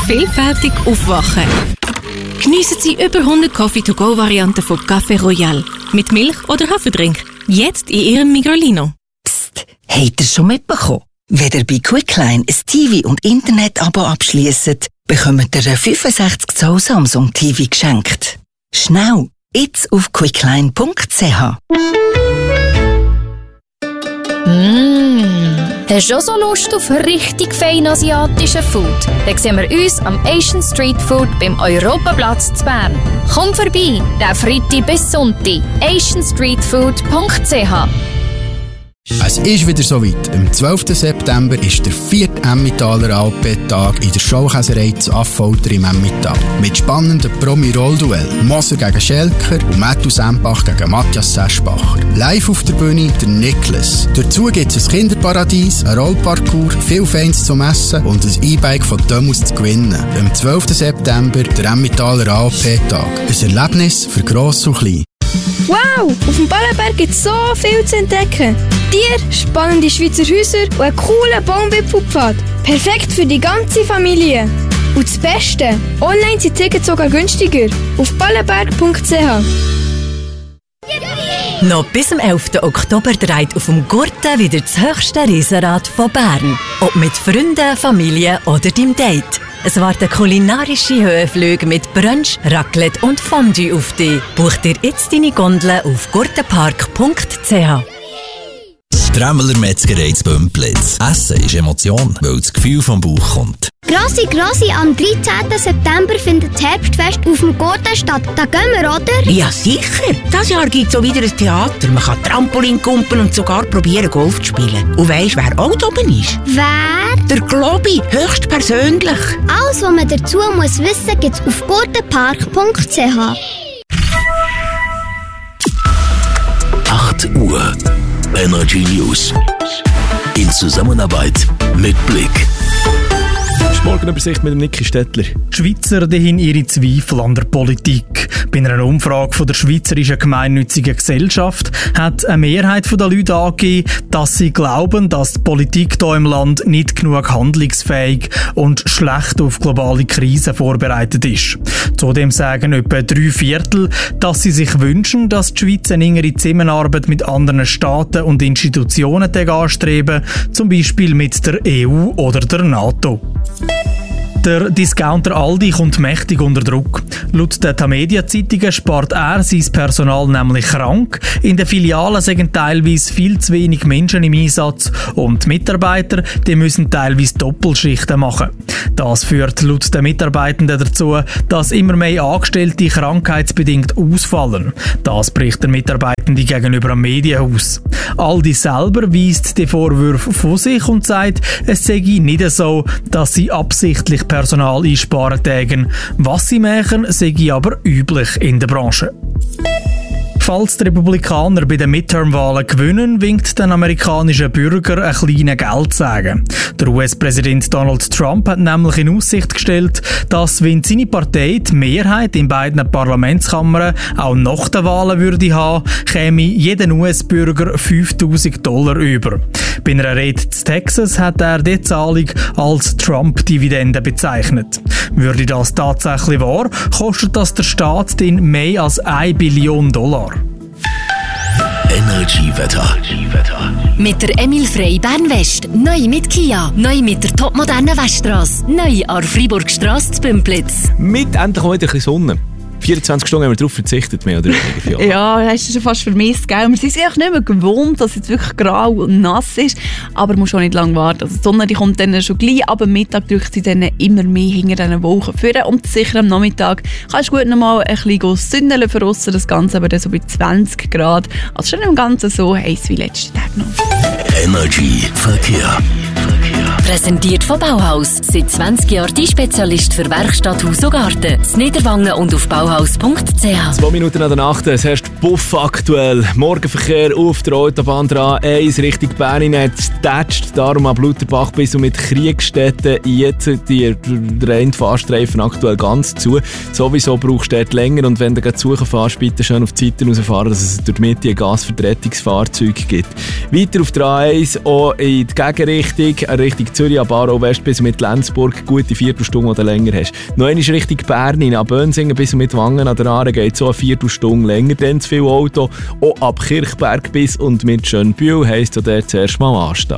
vielfältig aufwachen. Geniessen Sie über 100 Coffee-to-go-Varianten von Café Royal. Mit Milch oder Haferdrink. Jetzt in Ihrem Migrolino. Psst, habt ihr schon mitbekommen? Wenn ihr bei Quickline ein TV- und Internet-Abo abschliesst, bekommt ihr ein 65 Zoll Samsung TV geschenkt. Schnell, jetzt auf quickline.ch. Hast du auch so Lust auf richtig fein asiatischen Food? Dann sehen wir uns am Asian Street Food beim Europaplatz zu Bern. Komm vorbei, den Freitag bis Sonntag. asianstreetfood.ch. Es ist wieder soweit. Am 12. September ist der 4. Emmentaler Alpe-Tag in der Schaukäserei zu Affolter im Emmental. Mit spannenden Promi-Rollduell. Moser gegen Schelker und Matthew Sempach gegen Matthias Seschbacher. Live auf der Bühne der Niklas. Dazu gibt es ein Kinderparadies, ein Rollparcours, viel Fans zum Essen und ein E-Bike von Dömus zu gewinnen. Am 12. September der Emmentaler Alpe-Tag. Ein Erlebnis für Gross und Klein. Wow, auf dem Ballenberg gibt es so viel zu entdecken. Tiere, spannende Schweizer Häuser und einen coolen Baumwipfelpfad. Perfekt für die ganze Familie. Und das Beste, online sind Tickets sogar günstiger. Auf ballenberg.ch. Noch bis zum 11. Oktober dreht auf dem Gurten wieder das höchste Riesenrad von Bern. Ob mit Freunden, Familie oder deinem Date. Es warten kulinarische Höhenflüge mit Brunch, Raclette und Fondue auf dich. Buch dir jetzt deine Gondel auf gurtenpark.ch. Tremmeler Metzgerei zu Bümplitz. Essen ist Emotion, weil das Gefühl vom Bauch kommt. Grossi, am 13. September findet das Herbstfest auf dem Gurten statt. Da gehen wir, oder? Ja, sicher. Dieses Jahr gibt es auch wieder ein Theater. Man kann Trampolin kumpen und sogar probieren, Golf zu spielen. Und weisst, wer auch da oben ist? Wer? Der Globi, höchstpersönlich. Alles, was man dazu muss wissen, gibt es auf gurtenpark.ch. 8 Uhr. Energy News. In Zusammenarbeit mit Blick. Morgenübersicht mit dem Niki Stettler. Die Schweizer haben ihre Zweifel an der Politik. Bei einer Umfrage von der Schweizerischen Gemeinnützigen Gesellschaft hat eine Mehrheit der Leute angegeben, dass sie glauben, dass die Politik hier im Land nicht genug handlungsfähig und schlecht auf globale Krisen vorbereitet ist. Zudem sagen etwa 3/4, dass sie sich wünschen, dass die Schweiz eine engere Zusammenarbeit mit anderen Staaten und Institutionen anstreben, zum Beispiel mit der EU oder der NATO. Der Discounter Aldi kommt mächtig unter Druck. Laut den Tamedia-Zeitungen spart er sein Personal nämlich krank. In den Filialen sind teilweise viel zu wenig Menschen im Einsatz und die Mitarbeiter die müssen teilweise Doppelschichten machen. Das führt laut den Mitarbeitenden dazu, dass immer mehr Angestellte krankheitsbedingt ausfallen. Das bricht der Mitarbeitende gegenüber dem Medienhaus. Aldi selber weist die Vorwürfe von sich und sagt, es sei nicht so, dass sie absichtlich Personal einsparen tägen. Was sie machen, sei aber üblich in der Branche. Falls die Republikaner bei den Midterm-Wahlen gewinnen, winkt den amerikanischen Bürgern ein kleiner Geldsegen. Der US-Präsident Donald Trump hat nämlich in Aussicht gestellt, dass, wenn seine Partei die Mehrheit in beiden Parlamentskammern auch nach den Wahlen würde haben, käme jeder US-Bürger $5.000 über. Bei einer Rede in Texas hat er die Zahlung als Trump-Dividende bezeichnet. Würde das tatsächlich wahr, kostet das der Staat dann mehr als $1 Billion. Energiewetter. Mit der Emil Frey Bern West. Neu mit Kia. Neu mit der topmodernen Weststrasse. Neu an Freiburgstrasse zu Bümplitz. Mit endlich mal wieder ein bisschen Sonne. 24 Stunden haben wir darauf verzichtet, mehr oder weniger. Ja, hast du schon fast vermisst, gell? Wir sind es eigentlich nicht mehr gewohnt, dass es jetzt wirklich grau und nass ist. Aber man muss schon nicht lange warten. Also die Sonne die kommt dann schon gleich, aber am Mittag drückt sie dann immer mehr hinter diesen Wolken führen. Und sicher am Nachmittag kannst du gut noch mal ein bisschen sündeln für aussen. Das Ganze aber dann so bei 20 Grad. Also schon im Ganzen so heiß wie letzten Tag noch. Energy Verkehr. Präsentiert von Bauhaus. Seit 20 Jahren die Spezialist für Werkstatt, Haus und Garten. In Niederwangen und auf bauhaus.ch. 2 Minuten nach der Nacht, es herrscht Buff aktuell. Morgenverkehr auf der Autobahn A1 Richtung Berninetz tätscht darum ab Lutherbach bis und mit Kriegstätten jetzt der Fahrstreifen aktuell ganz zu. Sowieso brauchst du dort länger und wenn du gerade suchen fährst, bitte schön auf die Seite rausfahren, dass es durch die Mitte ein Gasvertretungsfahrzeug gibt. Weiter auf der A1 auch in die Gegenrichtung, Richtung Zürich an Barrow West bis mit Lenzburg gute Viertelstunde oder länger hast. Noch einmal Richtung Bern hin, ab Bönsingen bis mit Wangen an der Aare geht so eine Viertelstunde länger, dann zu viel Auto. Auch ab Kirchberg bis und mit Schönbühl heisst ja dort zuerst mal anstehen.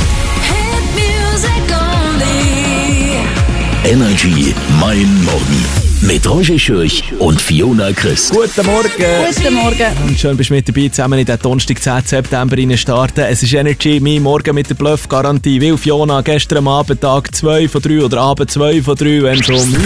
Energy Mein Morgen mit Roger Schürch und Fiona Christ. Guten Morgen. Guten Morgen. Und schön bist du mit dabei, zusammen in den Donnerstag, 10. September starten. Es ist Energy Mein Morgen mit der Bluff-Garantie. Weil Fiona gestern am Abend Tag 2 von 3 oder Abend 2 von 3, wenn es um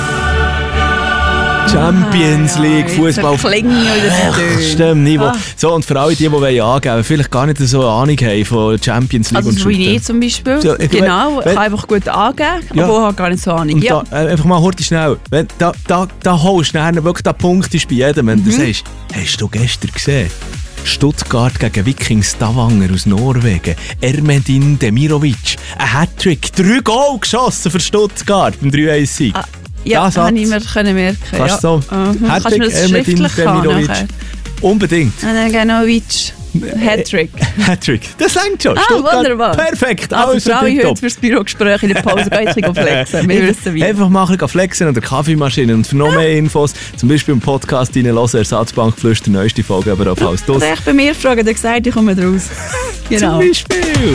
Champions League, Fußball. Stimmt, Niveau. So, und für alle, die angeben, vielleicht gar nicht so eine Ahnung haben von Champions League also und so wie ich zum Beispiel. So, genau, ich kann einfach gut angeben, aber ich habe gar nicht so Ahnung. Ja. Da, einfach mal kurz schnell. Wenn, da holst du nachher wirklich den Punkt bei jedem. Wenn du sagst, hast du gestern gesehen? Stuttgart gegen Viking Stavanger aus Norwegen. Ermedin Demirovic. Ein Hattrick. 3 Goal geschossen für Stuttgart beim 3-1-Sieg. Ja, das kann ich mir merken. Kannst du so? Kannst du mir das schriftlich haben? Unbedingt. Genowitsch. Hattrick. Hattrick. Das reicht schon. Wunderbar. Perfekt. Also Frau, ich heute fürs Bürogespräch in der Pause ein bisschen flexen. Wir wissen wie. Einfach mal ein bisschen flexen an der Kaffeemaschine. Und für noch mehr Infos, zum Beispiel im Podcast reinhören, Ersatzbankflüster, neueste Folge, aber auch als das. Oder echt bei mir fragen, der gesagt, ich komme raus. Genau. Zum Beispiel.